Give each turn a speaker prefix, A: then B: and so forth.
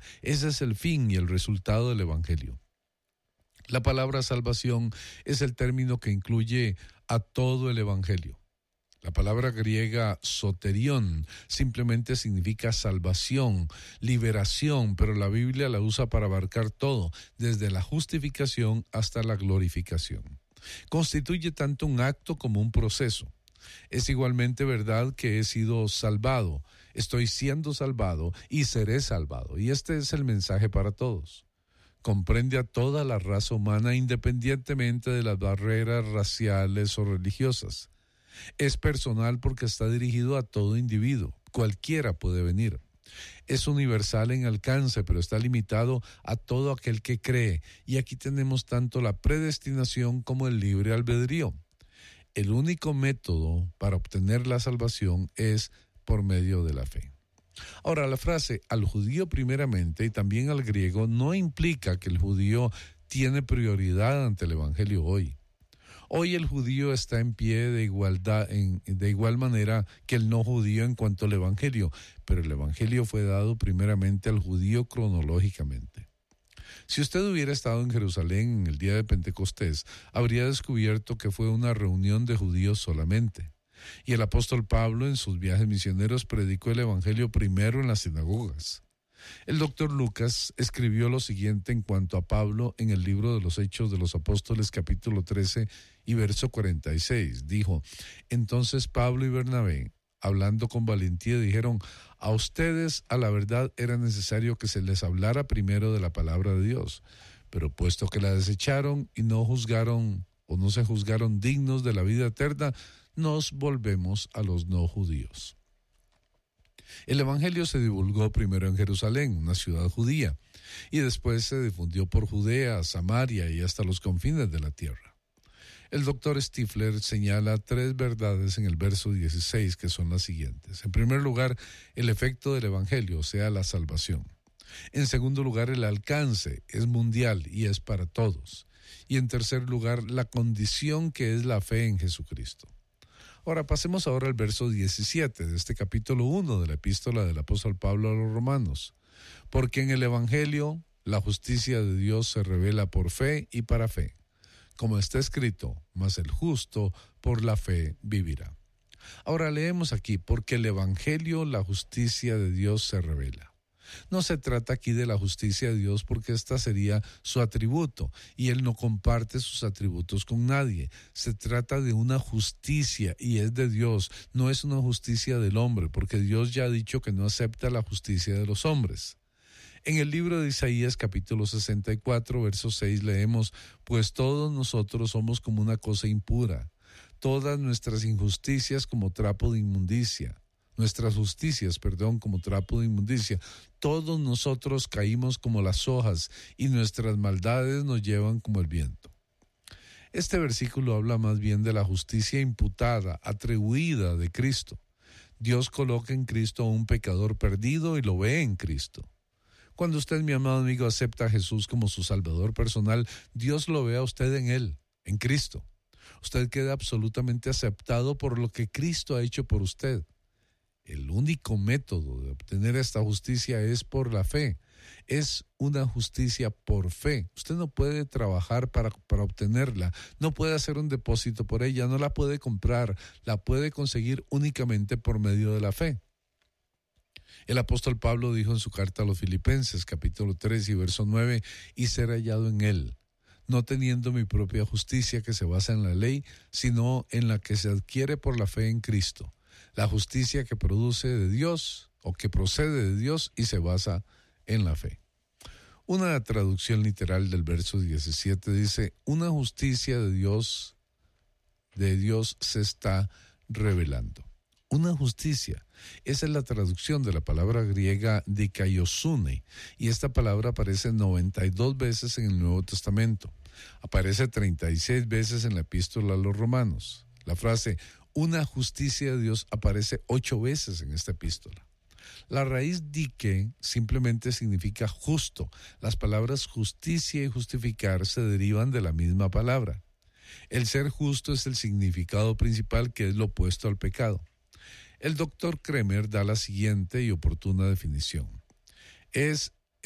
A: Ese es el fin y el resultado del Evangelio. La palabra salvación es el término que incluye a todo el Evangelio. La palabra griega soterión simplemente significa salvación, liberación, pero la Biblia la usa para abarcar todo, desde la justificación hasta la glorificación. Constituye tanto un acto como un proceso. Es igualmente verdad que he sido salvado, estoy siendo salvado y seré salvado. Y este es el mensaje para todos. Comprende a toda la raza humana independientemente de las barreras raciales o religiosas. Es personal porque está dirigido a todo individuo, cualquiera puede venir. Es universal en alcance, pero está limitado a todo aquel que cree, y aquí tenemos tanto la predestinación como el libre albedrío. El único método para obtener la salvación es por medio de la fe. Ahora, la frase al judío primeramente y también al griego no implica que el judío tiene prioridad ante el evangelio hoy. Hoy el judío está en pie de igual manera que el no judío en cuanto al evangelio, pero el evangelio fue dado primeramente al judío cronológicamente. Si usted hubiera estado en Jerusalén en el día de Pentecostés, habría descubierto que fue una reunión de judíos solamente. Y el apóstol Pablo en sus viajes misioneros predicó el evangelio primero en las sinagogas. El doctor Lucas escribió lo siguiente en cuanto a Pablo en el libro de los Hechos de los Apóstoles capítulo 13 y verso 46. Dijo: entonces Pablo y Bernabé, hablando con valentía, dijeron: a ustedes a la verdad era necesario que se les hablara primero de la palabra de Dios, pero puesto que la desecharon y no juzgaron o no se juzgaron dignos de la vida eterna, nos volvemos a los no judíos. El evangelio se divulgó primero en Jerusalén, una ciudad judía, y después se difundió por Judea, Samaria y hasta los confines de la tierra. El doctor Stifler señala 3 verdades en el verso 16 que son las siguientes. En primer lugar, el efecto del evangelio, o sea, la salvación. En segundo lugar, el alcance es mundial y es para todos. Y en tercer lugar, la condición que es la fe en Jesucristo. Ahora pasemos ahora al verso 17 de este capítulo 1 de la epístola del apóstol Pablo a los Romanos. Porque en el evangelio la justicia de Dios se revela por fe y para fe. Como está escrito, mas el justo por la fe vivirá. Ahora leemos aquí, porque el evangelio la justicia de Dios se revela. No se trata aquí de la justicia de Dios porque esta sería su atributo y Él no comparte sus atributos con nadie. Se trata de una justicia y es de Dios, no es una justicia del hombre, porque Dios ya ha dicho que no acepta la justicia de los hombres. En el libro de Isaías capítulo 64, verso 6 leemos: pues todos nosotros somos como una cosa impura, todas nuestras injusticias como trapo de inmundicia. Nuestras justicias, como trapo de inmundicia. Todos nosotros caímos como las hojas y nuestras maldades nos llevan como el viento. Este versículo habla más bien de la justicia imputada, atribuida de Cristo. Dios coloca en Cristo a un pecador perdido y lo ve en Cristo. Cuando usted, mi amado amigo, acepta a Jesús como su Salvador personal, Dios lo ve a usted en Él, en Cristo. Usted queda absolutamente aceptado por lo que Cristo ha hecho por usted. El único método de obtener esta justicia es por la fe. Es una justicia por fe. Usted no puede trabajar para obtenerla, no puede hacer un depósito por ella, no la puede comprar, la puede conseguir únicamente por medio de la fe. El apóstol Pablo dijo en su carta a los Filipenses, capítulo 3 y verso 9, y ser hallado en él, no teniendo mi propia justicia que se basa en la ley, sino en la que se adquiere por la fe en Cristo. La justicia que produce de Dios o que procede de Dios y se basa en la fe. Una traducción literal del verso 17 dice: una justicia de Dios se está revelando. Una justicia. Esa es la traducción de la palabra griega dikaiosune, y esta palabra aparece 92 veces en el Nuevo Testamento. Aparece 36 veces en la epístola a los Romanos. La frase una justicia de Dios aparece 8 veces en esta epístola. La raíz dike simplemente significa justo. Las palabras justicia y justificar se derivan de la misma palabra. El ser justo es el significado principal, que es lo opuesto al pecado. El doctor Kremer da la siguiente y oportuna definición. Es